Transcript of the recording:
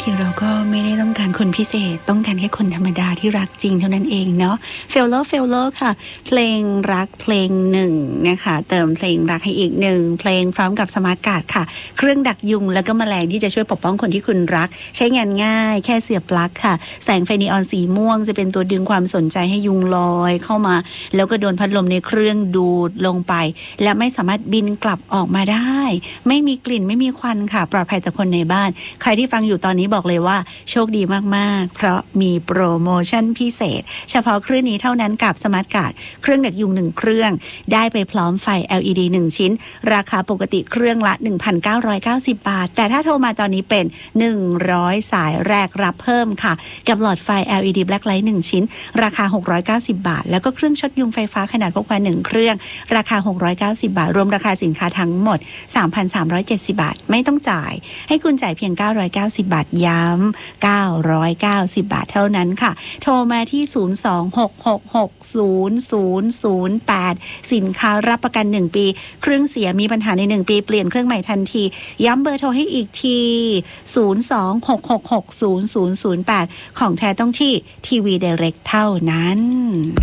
ทีเราก็ไม่ได้ต้องการคนพิเศษต้องการแค่คนธรรมดาที่รักจริงเท่านั้นเองเนาะเฟลโลค่ะเพลงรักเพลงหนึ่งนะคะเติมเพลงรักให้อีกหนึ่งเพลงพร้อมกับสมาร์ทการ์ดค่ะเครื่องดักยุงแล้วก็แมลงที่จะช่วยปกป้องคนที่คุณรักใช้งานง่ายแค่เสียบปลั๊กค่ะแสงไฟนีออนสีม่วงจะเป็นตัวดึงความสนใจให้ยุงลอยเข้ามาแล้วก็โดนพัดลมในเครื่องดูดลงไปและไม่สามารถบินกลับออกมาได้ไม่มีกลิ่นไม่มีควันค่ะปลอดภัยต่อคนในบ้านใครที่ฟังอยู่ตอนนี้บอกเลยว่าโชคดีมากๆเพราะมีโปรโมชั่นพิเศษเฉพาะเครื่องนี้เท่านั้นกับสมาร์ทการ์ดเครื่องดักยุง1เครื่องได้ไปพร้อมไฟ LED 1ชิ้นราคาปกติเครื่องละ 1,990 บาทแต่ถ้าโทรมาตอนนี้เป็น100สายแรกรับเพิ่มค่ะกับหลอดไฟ LED Blacklight 1ชิ้นราคา690 บาทแล้วก็เครื่องช็อตยุงไฟฟ้าขนาดพกพา1เครื่องราคา690 บาทรวมราคาสินค้าทั้งหมด 3,370 บาทไม่ต้องจ่ายให้คุณจ่ายเพียง990 บาทย้ำ990 บาทเท่านั้นค่ะโทรมาที่026660008สินค้ารับประกัน1ปีเครื่องเสียมีปัญหาใน1ปีเปลี่ยนเครื่องใหม่ทันทีย้ำเบอร์โทรให้อีกที026660008ของแท้ต้องที่ทีวีไดเรกเท่านั้น